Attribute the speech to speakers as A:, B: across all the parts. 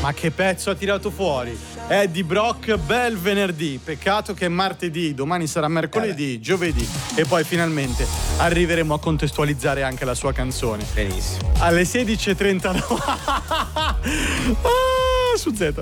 A: Ma che pezzo ha tirato fuori Eddie Brock, bel venerdì. Peccato che è martedì, domani sarà mercoledì, giovedì e poi finalmente arriveremo a contestualizzare anche la sua canzone.
B: Benissimo.
A: Alle 16:39 su Z.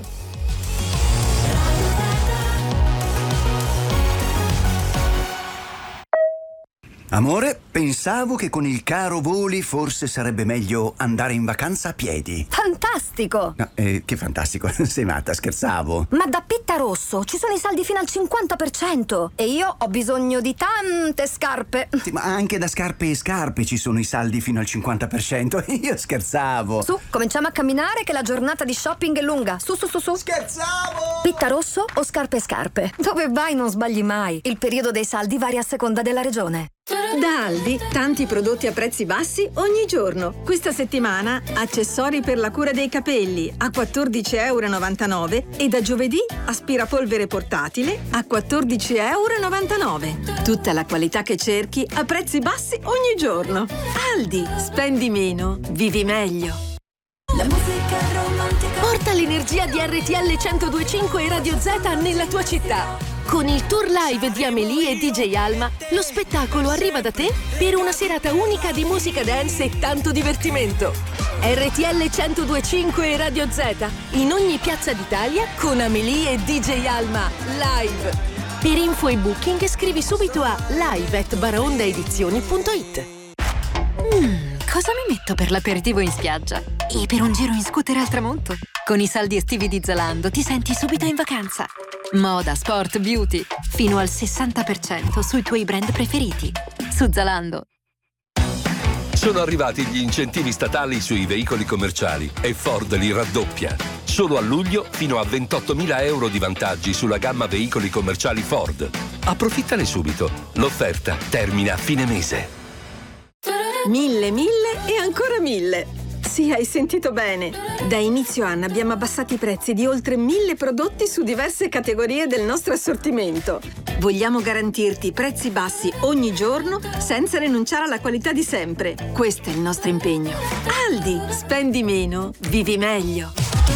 C: Amore, pensavo che con il caro voli forse sarebbe meglio andare in vacanza a piedi.
D: Fantastico!
C: No, che fantastico, sei matta, scherzavo.
D: Ma da Pittarosso ci sono i saldi fino al 50% e io ho bisogno di tante scarpe.
C: Sì, ma anche da Scarpe e Scarpe ci sono i saldi fino al 50%. Io scherzavo.
D: Su, cominciamo a camminare che la giornata di shopping è lunga. Su.
C: Scherzavo!
D: Pittarosso o Scarpe e Scarpe? Dove vai non sbagli mai. Il periodo dei saldi varia a seconda della regione.
E: Da Aldi, tanti prodotti a prezzi bassi ogni giorno. Questa settimana, accessori per la cura dei capelli a 14,99 € e da giovedì aspirapolvere portatile a 14,99 €. Tutta la qualità che cerchi a prezzi bassi ogni giorno. Aldi, spendi meno, vivi meglio.
F: La musica romantica.
G: Porta l'energia di RTL 102.5 e Radio Z nella tua città. Con il tour live di Amélie e DJ Alma, lo spettacolo arriva da te per una serata unica di musica dance e tanto divertimento. RTL 102.5 e Radio Z, in ogni piazza d'Italia con Amélie e DJ Alma, live. Per info e booking scrivi subito a live@baraondaedizioni.it.
H: Cosa mi metto per l'aperitivo in spiaggia? E per un giro in scooter al tramonto? Con i saldi estivi di Zalando ti senti subito in vacanza. Moda, sport, beauty, fino al 60% sui tuoi brand preferiti. Su Zalando.
I: Sono arrivati gli incentivi statali sui veicoli commerciali e Ford li raddoppia. Solo a luglio fino a 28.000 € di vantaggi sulla gamma veicoli commerciali Ford. Approfittane subito. L'offerta termina a fine mese.
E: 1000 e ancora 1000. Sì, hai sentito bene. Da inizio anno abbiamo abbassato i prezzi di oltre 1000 prodotti su diverse categorie del nostro assortimento. Vogliamo garantirti prezzi bassi ogni giorno senza rinunciare alla qualità di sempre. Questo è il nostro impegno. Aldi, spendi meno, vivi meglio.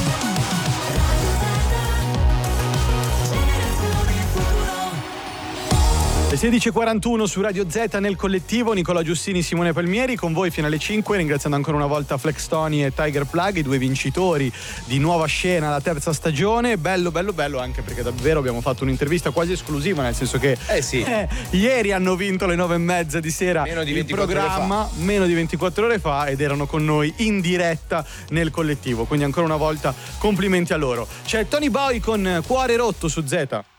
A: Le 16:41 su Radio Z nel collettivo. Nicola Giustini, Simone Palmieri con voi fino alle 5, ringraziando ancora una volta Flex Tony e Tiger Plug, i due vincitori di Nuova Scena, la terza stagione. Bello anche perché davvero abbiamo fatto un'intervista quasi esclusiva, nel senso che ieri hanno vinto alle 9:30 di sera il programma, meno di 24 ore fa, ed erano con noi in diretta nel collettivo, quindi ancora una volta complimenti a loro. C'è Tony Boy con Cuore Rotto su Z.